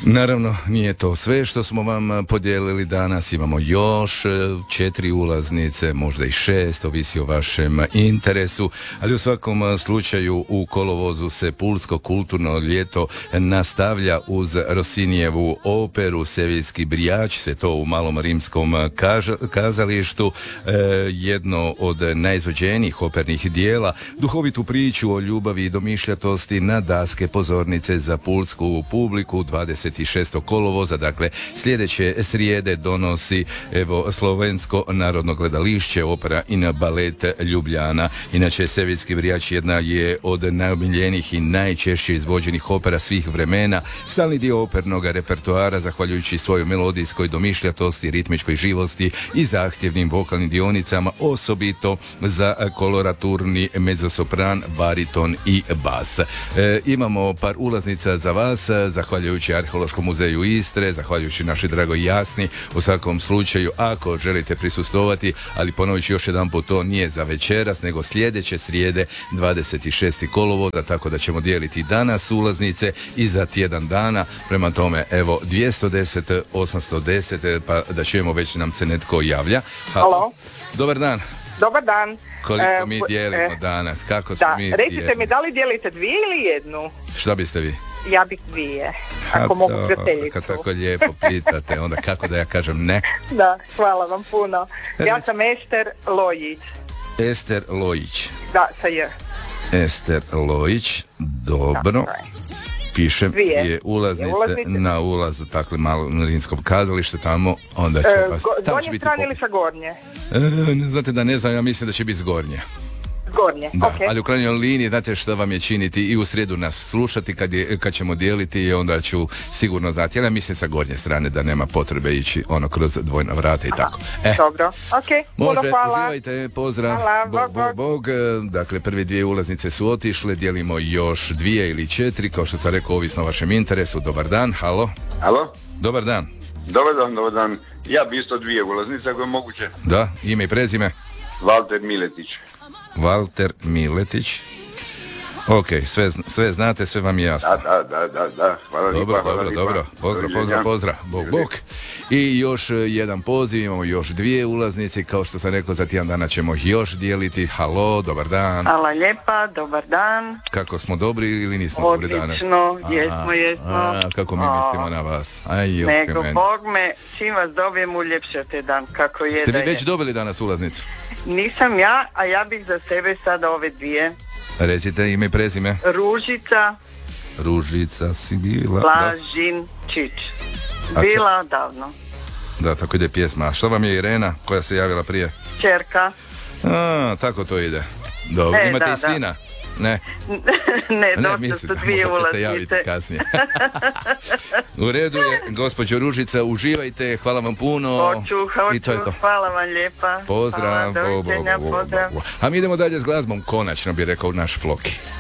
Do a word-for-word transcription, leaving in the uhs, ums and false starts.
Naravno, nije to sve što smo vam podijelili danas. Imamo još četiri ulaznice, možda i šest, ovisi o vašem interesu, ali u svakom slučaju u kolovozu se Pulsko kulturno ljeto nastavlja uz Rossinijevu operu Sevijski brijač, se to u Malom rimskom kaža- kazalištu, e, jedno od najizvođenijih opernih dijela, duhovitu priču o ljubavi i domišljatosti na daske pozornice za pulsku publiku dvadeset šestog kolovoza, dakle sljedeće srijede donosi evo Slovensko narodno gledališće, opera in balet Ljubljana. Inače, Sevijski brijač jedna je od najomiljenijih i najčešće izvođenih opera svih vremena, stalni dio opernog repertoara zahvaljujući svojoj melodijskoj domišljatosti, ritmičkoj živosti i zahtjevnim vokalnim dionicama, osobito za koloraturni mezzosopran, bariton i bas. E, imamo par ulaznica za vas, zahvaljujući Arheološkom muzeju Istre, zahvaljujući našoj dragoj Jasni. U svakom slučaju, ako želite prisustvovati, ali ponovit ću još jedan put, to nije za večeras, nego sljedeće srijede dvadeset šestog kolovoza, tako da ćemo dijeliti danas ulaznice i za tjedan dana. Prema tome, evo, dvjesto deset osamsto deset, pa da čujemo, već nam se netko javlja. Halo. Halo. Dobar dan. Dobar dan. Koliko e, mi dijelimo e, danas? Kako smo da, mi recite dijelimo? mi, da li dijelite dvije ili jednu? Šta biste vi? Ja bih dvije, ako mogu prijateljicu. Kad tako lijepo pitate, onda kako da ja kažem ne? Da, hvala vam puno. Ja sam Ester Lojić. Ester Lojić. Da, sa J. Ester Lojić, dobro. Da, pišem dvije. Je ulaznice, ulaznice na ulaz, dakle, malo na rimskom kazalište tamo, onda će e, vas... Go, donje strane ili sa gornje? E, znate da ne znam, ja mislim da će biti s gornje. Gornje, da, okay. Ali u krajnjoj liniji, znate što vam je činiti i u srijedu nas slušati kad, je, kad ćemo dijeliti i onda ću sigurno znati. Ja mislim sa gornje strane da nema potrebe ići ono kroz dvojna vrata i aha, tako. E, dobro, ok, puno hvala. Uživajte, pozdrav. Hvala, bog, bog, bog. Dakle, prve dvije ulaznice su otišle, dijelimo još dvije ili četiri, kao što sam rekao, ovisno o vašem interesu. Dobar dan, halo. Halo. Dobar dan. Dobar dan, dobar dan. Ja bi isto dvije ulaznice, ako je moguće. Da, ime i prezime? Valter Miletić. Valter Miletić. Ok, sve, sve znate, sve vam je jasno. Da, da, da, da, da. Hvala dobro, lipa, dobro, hvala dobro. Lipa. Pozdrav, pozdrav, pozdrav. Bog, bog. I još jedan poziv, imamo još dvije ulaznice, kao što sam rekao, za tjedan dana ćemo ih još dijeliti. Halo, dobar dan. Hvala lijepa, dobar dan. Kako smo dobri ili nismo odlično, dobri danas? Odlično, jesmo, jesmo. A, kako mi a, mislimo na vas? Aj, nego, Bog me, čim vas dobijem uljepšate dan, kako je. Ste da vi je. već dobili danas ulaznicu? Nisam ja, a ja bih za sebe sada ove dvije. Recite ime i prezime. Ružica. Ružica si bila. Blažinčić. Bila davno. Da, tako ide pjesma. A što vam je Irena koja se javila prije? Čerka. A, tako to ide. Dobro, e, imate da, i sina? Da. Ne. ne, dosta su dvije ulaznice. Kasnije. U redu je, gospođo Ružica, uživajte, hvala vam puno. Hoću, hoću, to to. Hvala vam lijepa. Pozdrav. Hvala, doviđenja, bo, bo, bo, pozdrav. bo. A mi idemo dalje s glazbom, konačno bi rekao naš Floki.